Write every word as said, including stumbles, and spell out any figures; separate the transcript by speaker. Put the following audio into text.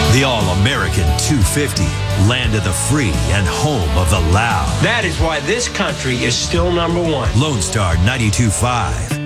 Speaker 1: The All-American two fifty, land of the free and home of the loud.
Speaker 2: That is why this country is still number one.
Speaker 1: Lone Star ninety-two point five.